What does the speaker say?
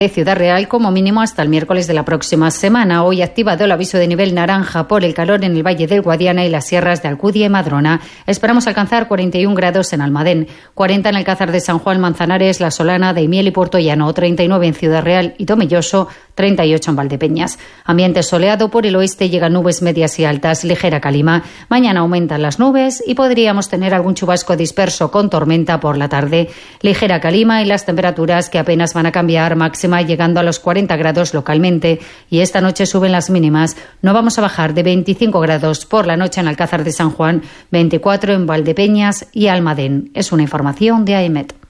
Ciudad Real como mínimo hasta el miércoles de la próxima semana. Hoy activado el aviso de nivel naranja por el calor en el Valle del Guadiana y las sierras de Alcudia y Madrona. Esperamos alcanzar 41 grados en Almadén, 40 en Alcázar de San Juan, Manzanares, La Solana, Daimiel y Puertollano, 39 en Ciudad Real y Tomelloso, 38 en Valdepeñas. Ambiente soleado por el oeste, llegan nubes medias y altas, ligera calima. Mañana aumentan las nubes y podríamos tener algún chubasco disperso con tormenta por la tarde. Ligera calima y las temperaturas que apenas van a cambiar, máxima llegando a los 40 grados localmente, y esta noche suben las mínimas. No vamos a bajar de 25 grados por la noche en Alcázar de San Juan, 24 en Valdepeñas y Almadén. Es una información de AEMET.